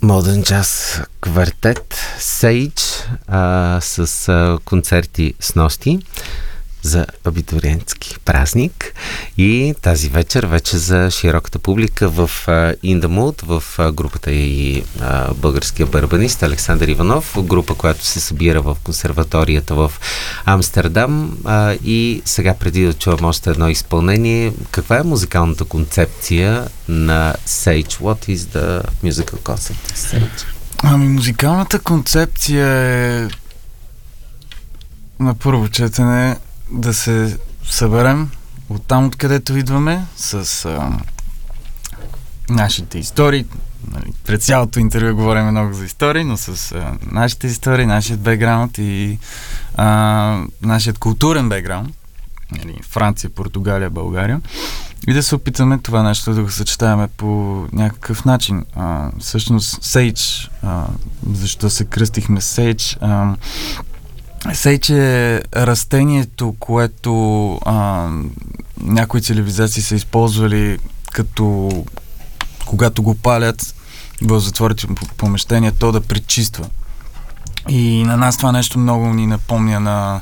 Модерн джаз квартет Sage с концерти с нощи за абитуриентски празник и тази вечер вече за широката публика в In The Mood, в групата и българския барабанист Александър Иванов, група, която се събира в консерваторията в Амстердам. И сега, преди да чуем още едно изпълнение, каква е музикалната концепция на Sage? What is the musical concept of Sage? Ами, музикалната концепция е на първо четене да се съберем от там, откъдето идваме, с нашите истории. Пред цялото интервю говорим много за истории, но с нашите истории, нашият бекграунд и нашият културен бекграунд. Франция, Португалия, България. И да се опитаме това нещо да го съчетаваме по някакъв начин. Всъщност, Sage, защо се кръстихме Sage? Сейч е растението, което някои цивилизации са използвали като когато го палят в затворите помещения, то да пречиства. И на нас това нещо много ни напомня на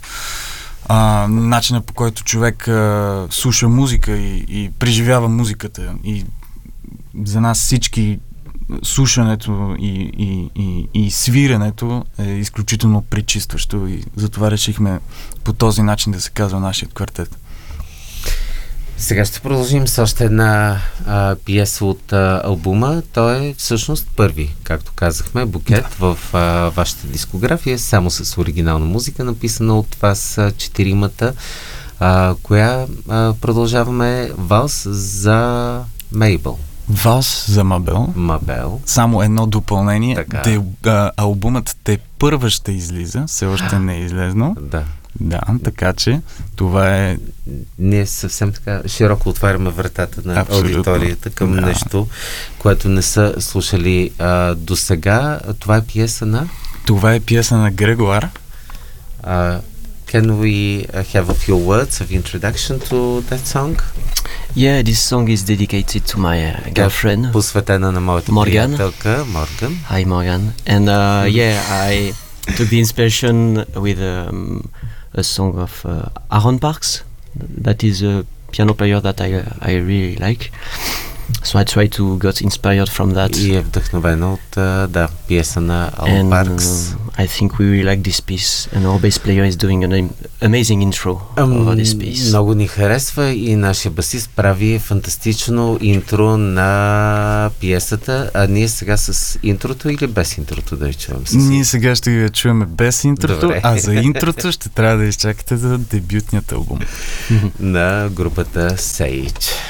начина, по който човек слуша музика и преживява музиката. И за нас всички слушането и свирането е изключително пречистващо и затова решихме по този начин да се казва нашият квартет. Сега ще продължим с още една пиеса от албума. Той е всъщност първи, както казахме, букет в вашата дискография, само с оригинална музика, написана от вас четиримата, коя продължаваме Валс за Мейбъл. Валс за Мабел. Мабел. Само едно допълнение. Албумът тепърва ще излиза. Все още не е излезно. Да, така че това е... Ние съвсем така широко отваряме вратата на аудиторията към нещо, което не са слушали до сега. Това е пиеса на? Това е пиеса на Грегуар. Can we have a few words of introduction to that song? Yeah, this song is dedicated to my girlfriend. Посветена на моята приятелка Морган. Hi, Morgan. And I took the inspiration with a song of Aaron Parks. That is a piano player that I really like. So I try to get inspired from that. И е вдъхновена от пиеса на Aaron Parks. I think we really like this piece. And our bass player is doing an amazing intro over this piece. Много ни харесва и нашия басист прави фантастично интро на пиесата. А ние сега с интрото или без интрото да я чуем? Ние сега ще я чуем без интрото. Добре. А за интрото ще трябва да изчакате за дебютният албум на групата Sage.